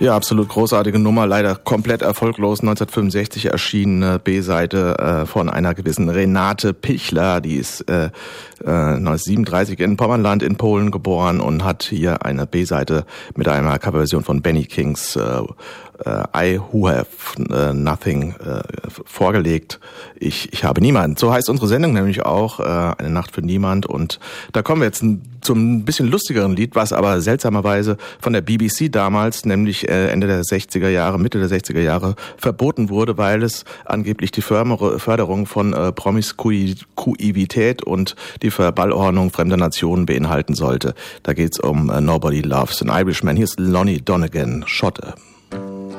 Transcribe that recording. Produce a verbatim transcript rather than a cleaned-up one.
Ja, absolut großartige Nummer, leider komplett erfolglos. neunzehnhundertfünfundsechzig erschienene B-Seite äh, von einer gewissen Renate Pichler, die ist äh, äh, neunzehnhundertsiebenunddreißig in Pommerland in Polen geboren und hat hier eine B-Seite mit einer Coverversion von Benny Kings äh, I Who Have uh, Nothing uh, vorgelegt. Ich, ich habe niemand. So heißt unsere Sendung nämlich auch, uh, eine Nacht für niemand. Und da kommen wir jetzt ein, zum ein bisschen lustigeren Lied, was aber seltsamerweise von der B B C damals, nämlich äh, Ende der sechziger Jahre, Mitte der sechziger Jahre, verboten wurde, weil es angeblich die Förderung von äh, Promiskuität und die Verballhornung fremder Nationen beinhalten sollte. Da geht's um uh, Nobody Loves an Irishman. Hier ist Lonnie Donegan, Schotte.